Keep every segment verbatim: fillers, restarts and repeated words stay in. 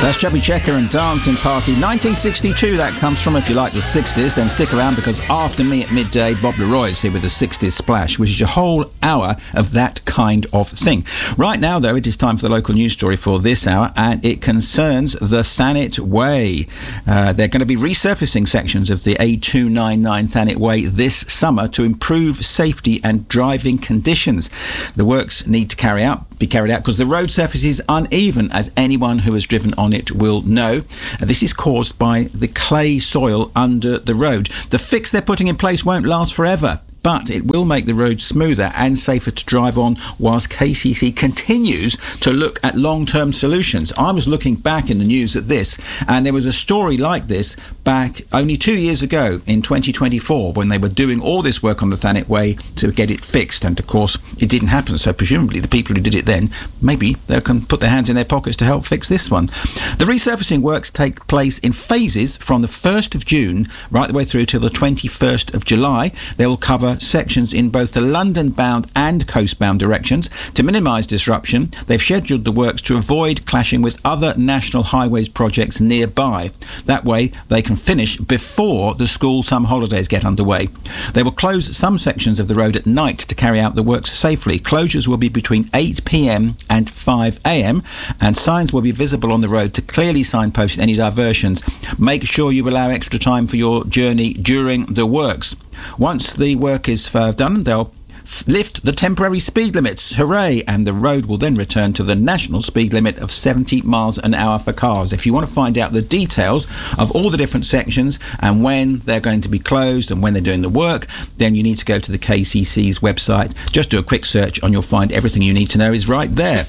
That's Chubby Checker and Dancing Party. nineteen sixty-two, that comes from. If you like the sixties, then stick around, because after me at midday, Bob Leroy is here with the sixties Splash, which is a whole hour of that kind of thing. Right now, though, it is time for the local news story for this hour, and it concerns the Thanet Way. Uh, they're going to be resurfacing sections of the A two ninety-nine Thanet Way this summer to improve safety and driving conditions. The works need to carry out be carried out because the road surface is uneven, as anyone who has driven on it will know. Uh, this is caused by the clay soil under the road. The fix they're putting in place won't last forever, but it will make the road smoother and safer to drive on, whilst K C C continues to look at long-term solutions. I was looking back in the news at this, and there was a story like this back only two years ago in twenty twenty-four, when they were doing all this work on the Thanet Way to get it fixed, and of course it didn't happen. So presumably the people who did it then, maybe they can put their hands in their pockets to help fix this one. The resurfacing works take place in phases from the first of June right the way through till the twenty-first of July. They will cover sections in both the London-bound and coast-bound directions. To minimise disruption, they've scheduled the works to avoid clashing with other national highways projects nearby. That way they can finish before the school summer holidays get underway. They will close some sections of the road at night to carry out the works safely. Closures will be between eight p.m. and five a.m. and signs will be visible on the road to clearly signpost any diversions. Make sure you allow extra time for your journey during the works. Once the work is uh, done, they'll f- lift the temporary speed limits. Hooray! And the road will then return to the national speed limit of seventy miles an hour for cars. If you want to find out the details of all the different sections and when they're going to be closed and when they're doing the work, then you need to go to the K C C's website. Just do a quick search and you'll find everything you need to know is right there.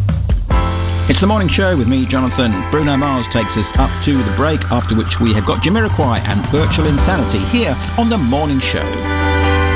It's the morning show with me, Jonathan. Bruno Mars takes us up to the break, after which we have got Jamiroquai and Virtual Insanity here on the morning show.